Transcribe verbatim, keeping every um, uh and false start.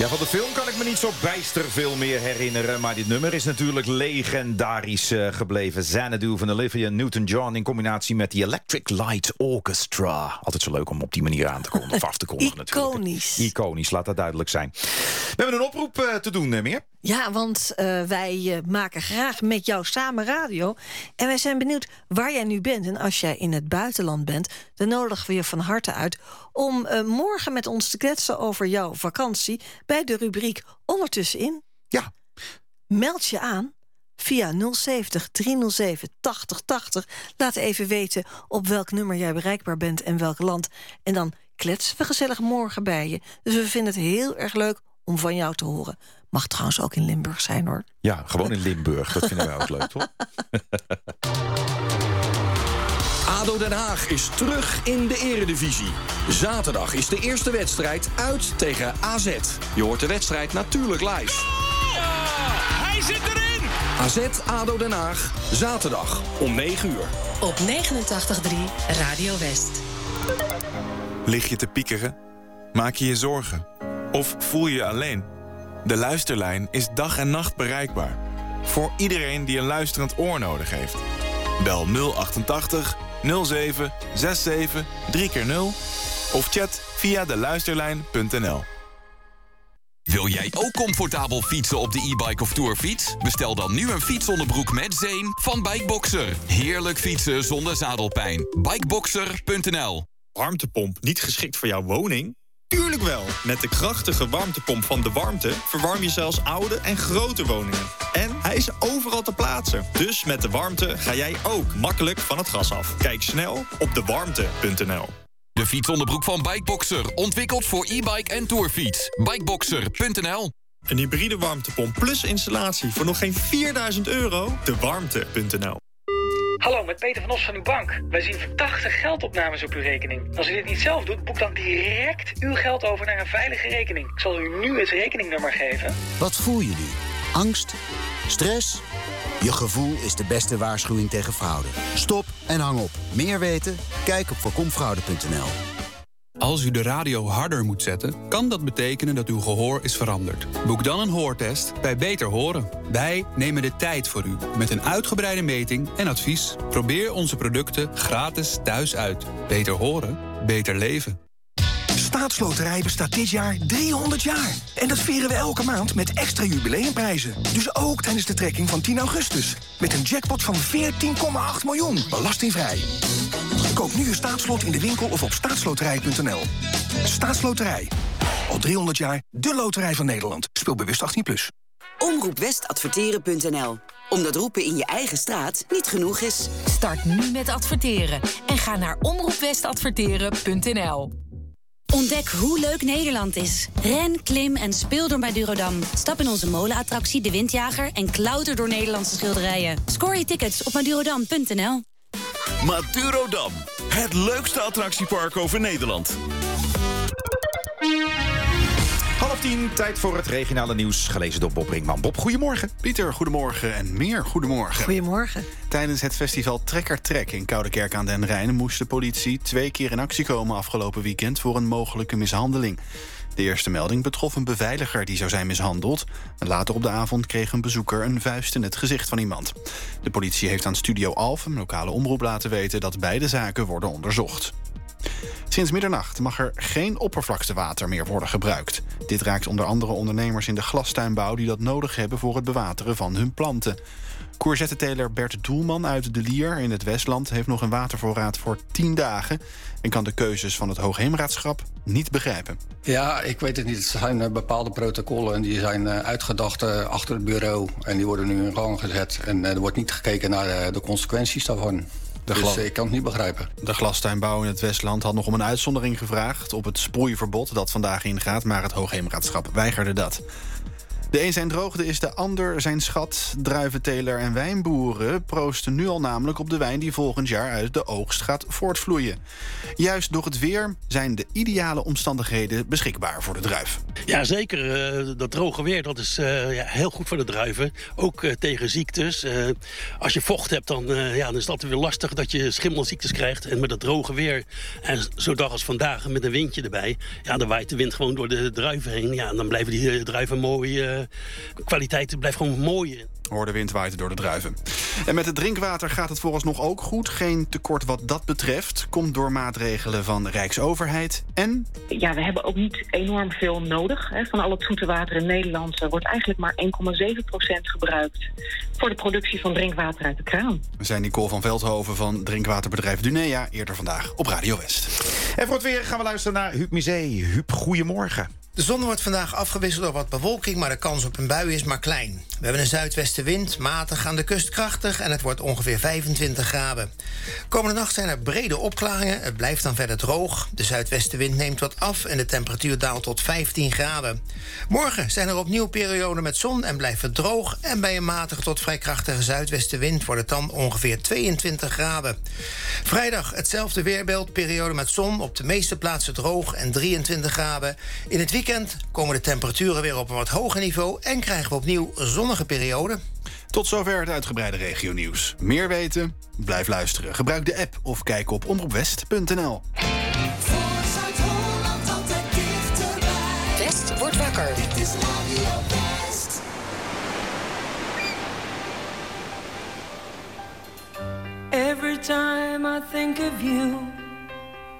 Ja, van de film kan ik me niet zo bijster veel meer herinneren. Maar dit nummer is natuurlijk legendarisch uh, gebleven. Xanadu van Olivia Newton-John in combinatie met die Electric Light Orchestra. Altijd zo leuk om op die manier aan te kondigen, of af te kondigen natuurlijk. Iconisch. Iconisch, laat dat duidelijk zijn. We hebben een oproep uh, te doen, uh, Meer. Ja, want uh, wij uh, maken graag met jou samen radio. En wij zijn benieuwd waar jij nu bent. En als jij in het buitenland bent, dan nodigen we je van harte uit om uh, morgen met ons te kletsen over jouw vakantie bij de rubriek Ondertussenin. Ja. Meld je aan via nul zeventig driehonderdzeven tachtig tachtig. Laat even weten op welk nummer jij bereikbaar bent en welk land. En dan kletsen we gezellig morgen bij je. Dus we vinden het heel erg leuk om van jou te horen. Mag trouwens ook in Limburg zijn, hoor. Ja, gewoon in Limburg. Dat vinden wij ook leuk, toch? A D O Den Haag is terug in de eredivisie. Zaterdag is de eerste wedstrijd uit tegen A Z. Je hoort de wedstrijd natuurlijk live. Ja, hij zit erin! A Z A D O Den Haag, zaterdag om negen uur. Op negenentachtig komma drie Radio West. Lig je te piekeren? Maak je je zorgen? Of voel je je alleen? De Luisterlijn is dag en nacht bereikbaar. Voor iedereen die een luisterend oor nodig heeft. Bel nul achtentachtig nul zeven zesenzestig drie keer nul of chat via de luisterlijn punt n l. Wil jij ook comfortabel fietsen op de e-bike of tourfiets? Bestel dan nu een fietsonderbroek met zeem van Bikeboxer. Heerlijk fietsen zonder zadelpijn. Bikeboxer punt n l. Warmtepomp niet geschikt voor jouw woning? Tuurlijk wel! Met de krachtige warmtepomp van De Warmte verwarm je zelfs oude en grote woningen. En hij is overal te plaatsen. Dus met De Warmte ga jij ook makkelijk van het gas af. Kijk snel op de warmte punt n l. De fietsonderbroek van Bikeboxer. Ontwikkeld voor e-bike en tourfiets. Bikeboxer punt n l. Een hybride warmtepomp plus installatie voor nog geen vierduizend euro? de warmte punt n l. Hallo, met Peter van Os van uw bank. Wij zien verdachte geldopnames op uw rekening. Als u dit niet zelf doet, boek dan direct uw geld over naar een veilige rekening. Ik zal u nu het rekeningnummer geven. Wat voel je nu? Angst? Stress? Je gevoel is de beste waarschuwing tegen fraude. Stop en hang op. Meer weten? Kijk op voorkomfraude punt n l. Als u de radio harder moet zetten, kan dat betekenen dat uw gehoor is veranderd. Boek dan een hoortest bij Beter Horen. Wij nemen de tijd voor u met een uitgebreide meting en advies. Probeer onze producten gratis thuis uit. Beter horen, beter leven. Staatsloterij bestaat dit jaar driehonderd jaar. En dat vieren we elke maand met extra jubileumprijzen. Dus ook tijdens de trekking van tien augustus. Met een jackpot van veertien komma acht miljoen, belastingvrij. Koop nu je staatslot in de winkel of op staatsloterij punt n l. Staatsloterij. Al driehonderd jaar de loterij van Nederland. Speel bewust achttien plus. omroep west adverteren punt n l. Omdat roepen in je eigen straat niet genoeg is. Start nu met adverteren. En ga naar omroep west adverteren punt n l. Ontdek hoe leuk Nederland is. Ren, klim en speel door Madurodam. Stap in onze molenattractie De Windjager en klauter door Nederlandse schilderijen. Scoor je tickets op madurodam punt n l. Madurodam, het leukste attractiepark over Nederland. Half tien, tijd voor het regionale nieuws, gelezen door Bob Brinkman. Bob, goedemorgen. Pieter, goedemorgen en meer goedemorgen. Goedemorgen. Tijdens het festival Trekker Trek in Koudekerk aan den Rijn moest de politie twee keer in actie komen afgelopen weekend voor een mogelijke mishandeling. De eerste melding betrof een beveiliger die zou zijn mishandeld. En later op de avond kreeg een bezoeker een vuist in het gezicht van iemand. De politie heeft aan Studio Alf, een lokale omroep, laten weten dat beide zaken worden onderzocht. Sinds middernacht mag er geen oppervlaktewater meer worden gebruikt. Dit raakt onder andere ondernemers in de glastuinbouw die dat nodig hebben voor het bewateren van hun planten. Courgetteteler Bert Doelman uit De Lier in het Westland heeft nog een watervoorraad voor tien dagen... en kan de keuzes van het Hoogheemraadschap niet begrijpen. Ja, ik weet het niet. Het zijn uh, bepaalde protocollen en die zijn uh, uitgedacht uh, achter het bureau. En die worden nu in gang gezet. En uh, er wordt niet gekeken naar uh, de consequenties daarvan. De dus uh, ik kan het niet begrijpen. De glastuinbouw in het Westland had nog om een uitzondering gevraagd op het sproeiverbod dat vandaag ingaat, maar het Hoogheemraadschap weigerde dat. De een zijn droogte is de ander zijn schat. Druiventeler en wijnboeren proosten nu al namelijk op de wijn die volgend jaar uit de oogst gaat voortvloeien. Juist door het weer zijn de ideale omstandigheden beschikbaar voor de druif. Ja, zeker. Uh, dat droge weer dat is uh, ja, heel goed voor de druiven. Ook uh, tegen ziektes. Uh, als je vocht hebt, dan, uh, ja, dan is dat weer lastig dat je schimmelziektes krijgt. En met dat droge weer, en zo'n dag als vandaag met een windje erbij, ja, dan waait de wind gewoon door de druiven heen. Ja, en dan blijven die uh, druiven mooi. Uh, kwaliteit blijft gewoon mooi. Hoor de wind waait door de druiven. En met het drinkwater gaat het vooralsnog ook goed. Geen tekort wat dat betreft. Komt door maatregelen van Rijksoverheid. En? Ja, we hebben ook niet enorm veel nodig. Hè. Van al het zoete water in Nederland wordt eigenlijk maar één komma zeven procent gebruikt voor de productie van drinkwater uit de kraan. We zijn Nicole van Veldhoven van drinkwaterbedrijf Dunea. Eerder vandaag op Radio West. En voor het weer gaan we luisteren naar Huub Misee. Huub, goedemorgen. De zon wordt vandaag afgewisseld door wat bewolking, maar de kans op een bui is maar klein. We hebben een zuidwestenwind, matig aan de kust krachtig en het wordt ongeveer vijfentwintig graden. Komende nacht zijn er brede opklaringen, het blijft dan verder droog. De zuidwestenwind neemt wat af en de temperatuur daalt tot vijftien graden. Morgen zijn er opnieuw perioden met zon en blijft het droog. En bij een matige tot vrij krachtige zuidwestenwind wordt het dan ongeveer tweeëntwintig graden. Vrijdag hetzelfde weerbeeld, periode met zon, op de meeste plaatsen droog en drieëntwintig graden. In het weekend komen de temperaturen weer op een wat hoger niveau en krijgen we opnieuw zonnige perioden. Tot zover het uitgebreide regionieuws. Meer weten? Blijf luisteren. Gebruik de app of kijk op omroep west punt n l. West wordt wakker. Dit is Radio West. Every time I think of you,